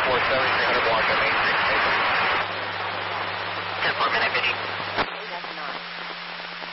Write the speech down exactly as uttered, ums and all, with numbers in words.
four seven three hundred block on Main Street.